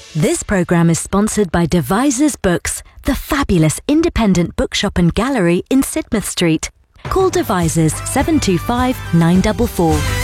This programme is sponsored by Devisers Books, the fabulous independent bookshop and gallery in Sidmouth Street. Call Devisers 725 944.